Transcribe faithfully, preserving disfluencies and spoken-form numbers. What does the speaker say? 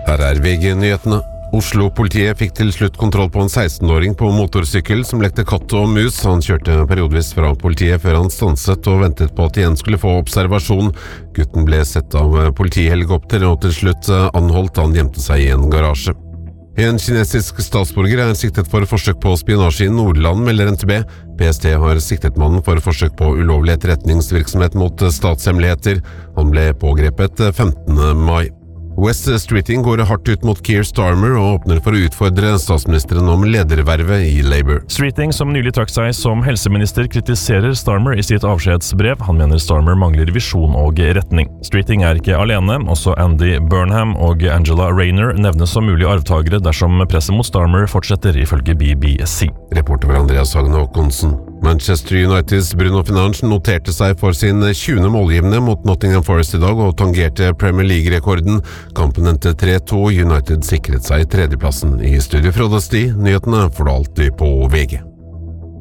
Her er V G-nyhetene. Oslo-politiet fikk til slutt kontroll på en seksten-åring på motorsykkel som lekte katt og mus. Han kjørte periodvis fra politiet før han stanset og ventet på at de igjen skulle få observasjon. Gutten ble sett av politihelikopter og til slutt anholdt. Han gjemte seg i en garasje. En kinesisk statsborger er siktet for forsøk på spionasje i Nordland, melder N T B. P S T har siktet mannen for forsøk på ulovlig etterretningsvirksomhet mot statshemmeligheter. Han ble pågrepet femtende mai. West Streeting går hardt ut mot Keir Starmer og åpner for å utfordre statsministeren om ledervervet i Labour. Streeting, som nylig trakk seg som helseminister, kritiserer Starmer i sitt avskjedsbrev. Han mener Starmer mangler visjon og retning. Streeting er ikke alene. Også Andy Burnham og Angela Rayner nevnes som mulige arvtagere dersom presset mot Starmer fortsetter, ifølge B B C. Reporter var Andreas Hagen Håkonsen. Manchester Uniteds Bruno Fernandes noterte seg for sin tjuende målgivende mot Nottingham Forest i dag og tangerte Premier League-rekorden. Kampen endte tre to. United sikret seg tredjeplassen. I studio Frode Sti. Nyhetene får du alltid på V G.